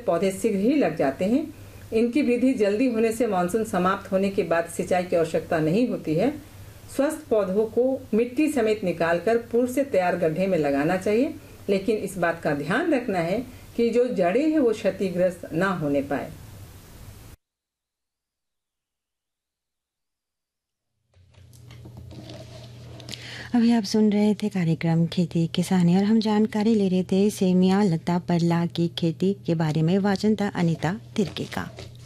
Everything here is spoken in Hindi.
पौधे शीघ्र ही लग जाते हैं। इनकी वृद्धि जल्दी होने से मानसून समाप्त होने के बाद सिंचाई की आवश्यकता नहीं होती है। स्वस्थ पौधों को मिट्टी समेत निकालकर पूर्व से तैयार गड्ढे में लगाना चाहिए, लेकिन इस बात का ध्यान रखना है कि जो जड़ें हैं वो क्षतिग्रस्त ना होने पाए। अभी आप सुन रहे थे कार्यक्रम खेती किसानी और हम जानकारी ले रहे थे सेमिया लता परला की खेती के बारे में वाचनता अनीता तिर्की का।